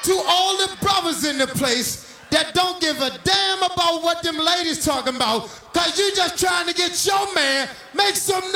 to all the brothers in the place that don't give a damn about what them ladies talking about, cause you just trying to get your man, make some noise.